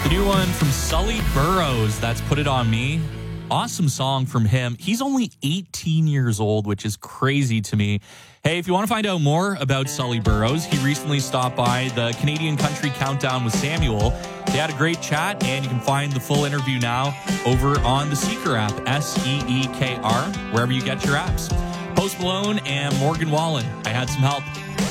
The new one from Sully Burrows, that's Put It On Me. Awesome song from him. He's only 18 years old, which is crazy to me. Hey, if you want to find out more about Sully Burrows, he recently stopped by the Canadian Country Countdown with Samuel. They had a great chat, and you can find the full interview now over on the Seeker app, Seekr, wherever you get your apps. Post Malone and Morgan Wallen, I Had Some Help.